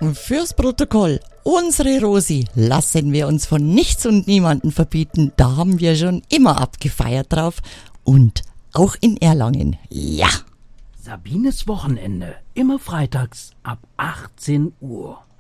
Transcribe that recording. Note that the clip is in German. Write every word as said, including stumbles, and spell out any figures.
Fürs Protokoll, unsere Rosi lassen wir uns von nichts und niemanden verbieten. Da haben wir schon immer abgefeiert drauf. Und auch in Erlangen, ja. Sabines Wochenende, immer freitags ab achtzehn Uhr.